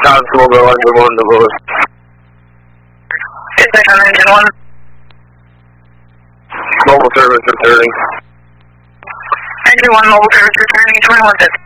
Constable going to one to Lewis. Dispatch on engine 1. Mobile service returning. Engine 1, mobile service returning, 21 6.